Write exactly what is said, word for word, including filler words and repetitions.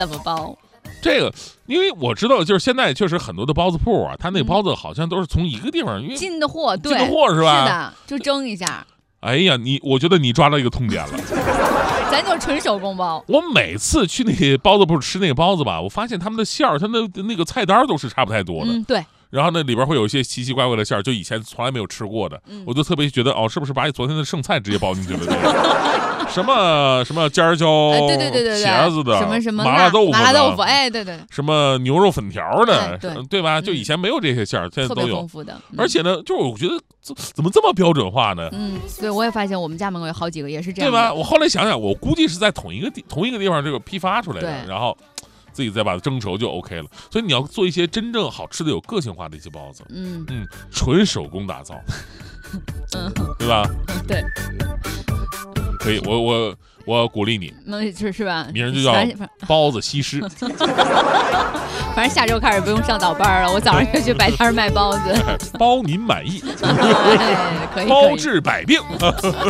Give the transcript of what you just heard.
怎么包？ 这个，因为我知道，就是现在确实很多的包子铺啊，他那包子好像都是从一个地方，因为进的货，对， 进的货是吧？ 是的，就蒸一下。 哎呀，你我觉得你抓到一个痛点了， 咱就纯手工包。 我每次去那个包子铺吃那个包子吧，我发现他们的馅儿，他那那个菜单都是差不太多的。 嗯，对。 然后呢，里边会有一些奇奇怪怪的馅儿，就以前从来没有吃过的， 嗯、 我就特别觉得哦，是不是把昨天的剩菜直接包进去了？这个什么什么尖椒、 呃，对对对对对， 茄子的， 什么什么麻辣豆腐、 麻辣豆腐，哎，对对， 什么牛肉粉条的， 哎、对对吧？就以前没有这些馅儿，嗯、现在都有，特别丰富的。嗯、 而且呢，就是我觉得怎么这么标准化呢？ 嗯，对，我也发现我们家门口有好几个也是这样， 对吧？我后来想想，我估计是在同一个地同一个地方这个批发出来的，然后。自己再把它蒸熟就 OK 了，所以你要做一些真正好吃的、有个性化的一些包子， 嗯嗯，纯手工打造， 嗯， 对吧？ 对， 可以，我我我鼓励你， 能是是吧？ 明儿就叫包子西施。 反正下周开始不用上早班了，我早上就去摆摊卖包子， 包您满意， 哎、可以， 包治百病。